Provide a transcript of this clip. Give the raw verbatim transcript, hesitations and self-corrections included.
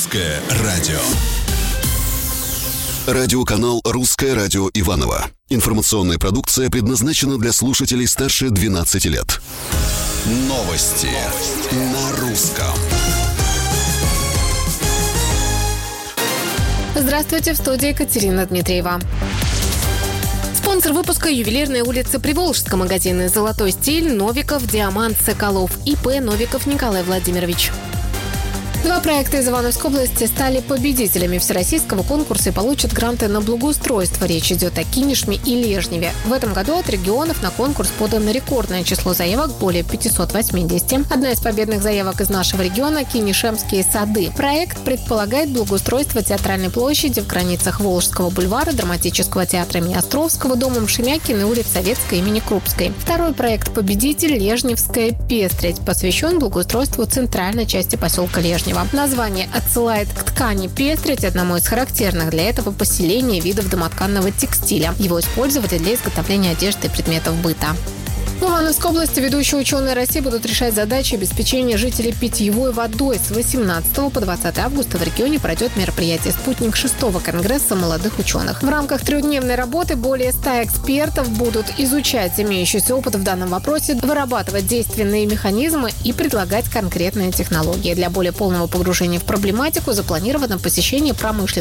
Русское радио. Радиоканал «Русское радио» Иваново. Информационная продукция предназначена для слушателей старше двенадцати лет. Новости на русском. Здравствуйте, в студии Екатерина Дмитриева. Спонсор выпуска — ювелирная улица Приволжска, магазины «Золотой стиль», «Новиков», «Диамант», «Соколов», ИП «Новиков» Николай Владимирович. Два проекта из Ивановской области стали победителями всероссийского конкурса и получат гранты на благоустройство. Речь идет о Кинешме и Лежневе. В этом году от регионов на конкурс подано рекордное число заявок – более пятьсот восемьдесят. Одна из победных заявок из нашего региона – Кинешемские сады. Проект предполагает благоустройство Театральной площади в границах Волжского бульвара, Драматического театра имени Островского, домом Шемякина и улиц Советской имени Крупской. Второй проект «Победитель» – Лежневская пестрить, посвящен благоустройству центральной части поселка Лежнев. Название отсылает к ткани пестрить, одному из характерных для этого поселения видов домотканного текстиля. Его использовали для изготовления одежды и предметов быта. В Ивановской области ведущие ученые России будут решать задачи обеспечения жителей питьевой водой. С восемнадцатого по двадцатое августа в регионе пройдет мероприятие «Спутник» шестого конгресса молодых ученых. В рамках трехдневной работы более ста экспертов будут изучать имеющийся опыт в данном вопросе, вырабатывать действенные механизмы и предлагать конкретные технологии. Для более полного погружения в проблематику запланировано посещение промышленных